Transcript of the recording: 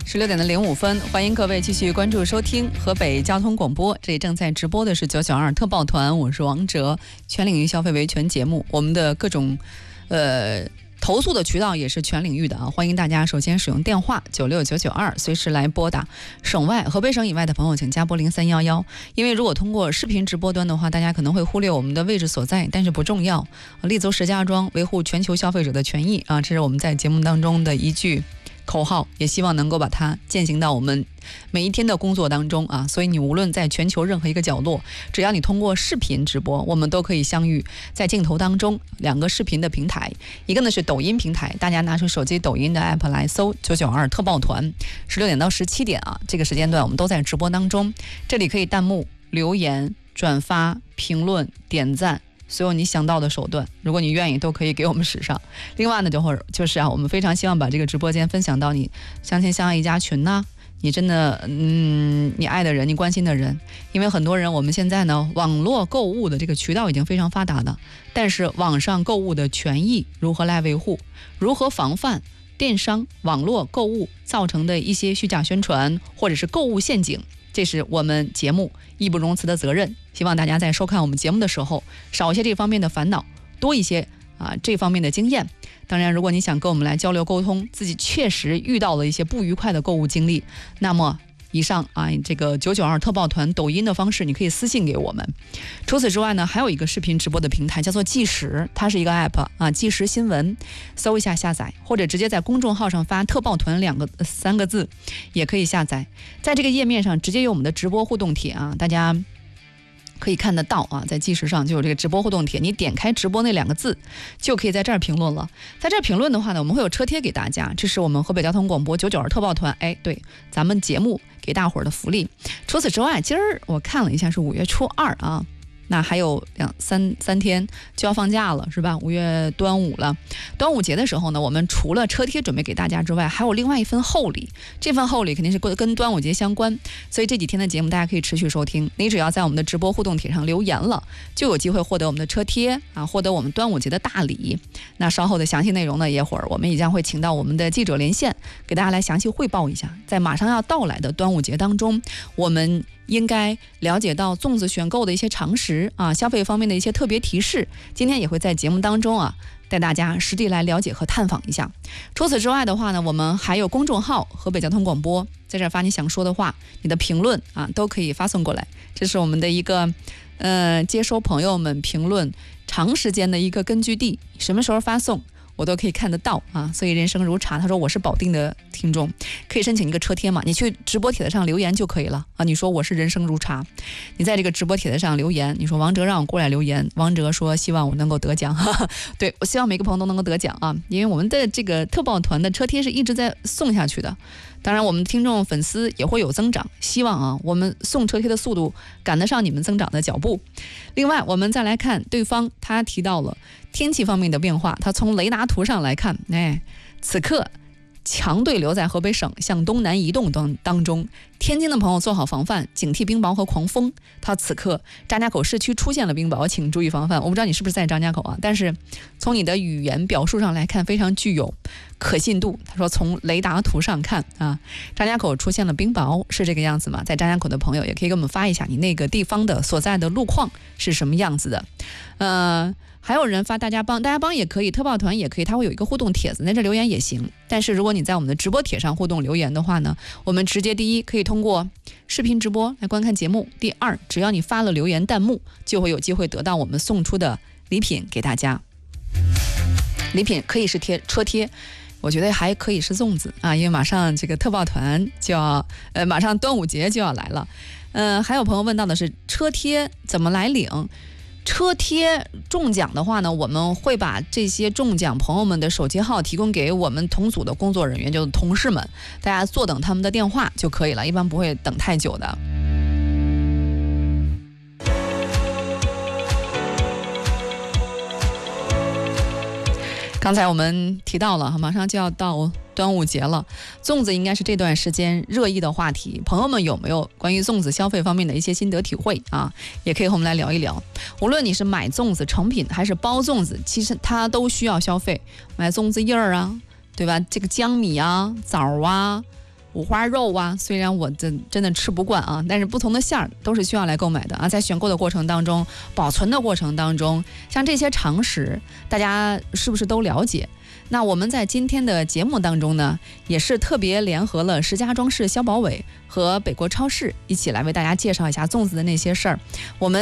16:05，欢迎各位继续关注收听河北交通广播。这里正在直播的是992特报团，我是王哲，全领域消费维权节目。我们的各种投诉的渠道也是全领域的啊，欢迎大家首先使用电话96992，随时来拨打。省外、河北省以外的朋友，请加拨0311。因为如果通过视频直播端的话，大家可能会忽略我们的位置所在，但是不重要。立足石家庄，维护全球消费者的权益啊，这是我们在节目当中的一句口号，也希望能够把它践行到我们每一天的工作当中啊。所以你无论在全球任何一个角落，只要你通过视频直播，我们都可以相遇在镜头当中。两个视频的平台，一个呢是抖音平台，大家拿出手机抖音的 app 来搜992特报团，16点到17点啊，这个时间段我们都在直播当中。这里可以弹幕、留言、转发、评论、点赞。所有你想到的手段，如果你愿意都可以给我们使上。另外呢，就是我们非常希望把这个直播间分享到你相亲相爱一家群呐，你真的你爱的人，你关心的人。因为很多人我们现在呢，网络购物的这个渠道已经非常发达了，但是网上购物的权益如何来维护，如何防范电商网络购物造成的一些虚假宣传或者是购物陷阱，这是我们节目义不容辞的责任。希望大家在收看我们节目的时候，少一些这方面的烦恼，多一些这方面的经验。当然，如果你想跟我们来交流沟通，自己确实遇到了一些不愉快的购物经历，那么以上这个992特报团抖音的方式，你可以私信给我们。除此之外呢，还有一个视频直播的平台叫做计时，它是一个 app 计时新闻，搜一下下载，或者直接在公众号上发特报团3个字也可以下载。在这个页面上直接有我们的直播互动帖大家可以看得到在计时上就有这个直播互动帖，你点开直播那2个字就可以在这儿评论了。在这儿评论的话呢，我们会有车贴给大家，这是我们河北交通广播992特报团对咱们节目给大伙儿的福利。除此之外，今儿我看了一下是5月初2那还有三天就要放假了，是吧？5月端午了。端午节的时候呢，我们除了车贴准备给大家之外，还有另外一份厚礼。这份厚礼肯定是跟端午节相关，所以这几天的节目大家可以持续收听。你只要在我们的直播互动帖上留言了，就有机会获得我们的车贴获得我们端午节的大礼。那稍后的详细内容呢，一会儿我们也将会请到我们的记者连线，给大家来详细汇报一下，在马上要到来的端午节当中，我们应该了解到粽子选购的一些常识消费方面的一些特别提示。今天也会在节目当中带大家实地来了解和探访一下。除此之外的话呢，我们还有公众号河北交通广播，在这儿发你想说的话，你的评论都可以发送过来。这是我们的一个接收朋友们评论长时间的一个根据地，什么时候发送我都可以看得到所以人生如茶他说我是保定的听众，可以申请一个车贴嘛，你去直播帖子上留言就可以了你说我是人生如茶，你在这个直播帖子上留言，你说王哲让我过来留言，王哲说希望我能够得奖对，我希望每个朋友都能够得奖因为我们的这个特报团的车贴是一直在送下去的。当然我们听众粉丝也会有增长，希望我们送车贴的速度赶得上你们增长的脚步。另外我们再来看对方，他提到了天气方面的变化，他从雷达图上来看此刻强对流在河北省向东南移动当中，天津的朋友做好防范，警惕冰雹和狂风。他此刻张家口市区出现了冰雹，请注意防范。我不知道你是不是在张家口但是从你的语言表述上来看非常具有可信度。他说从雷达图上看张家口出现了冰雹，是这个样子吗？在张家口的朋友也可以给我们发一下你那个地方的所在的路况是什么样子的。还有人发大家帮也可以，特报团也可以，他会有一个互动帖子，在这留言也行。但是如果你在我们的直播帖上互动留言的话呢，我们直接第一可以通过视频直播来观看节目，第二只要你发了留言弹幕，就会有机会得到我们送出的礼品给大家。礼品可以是车贴，我觉得还可以是粽子因为马上这个特报团就要马上端午节就要来了。还有朋友问到的是车贴怎么来领。车贴中奖的话呢，我们会把这些中奖朋友们的手机号提供给我们同组的工作人员，就是同事们，大家坐等他们的电话就可以了，一般不会等太久的。刚才我们提到了马上就要到端午节了，粽子应该是这段时间热议的话题。朋友们有没有关于粽子消费方面的一些心得体会也可以和我们来聊一聊。无论你是买粽子成品还是包粽子，其实它都需要消费。买粽子叶儿对吧？这个江米枣五花肉啊，虽然我真的吃不惯啊，但是不同的馅儿都是需要来购买的啊。在选购的过程当中，保存的过程当中，像这些常识，大家是不是都了解？那我们在今天的节目当中呢，也是特别联合了石家庄市消保委和北国超市一起来为大家介绍一下粽子的那些事儿。我们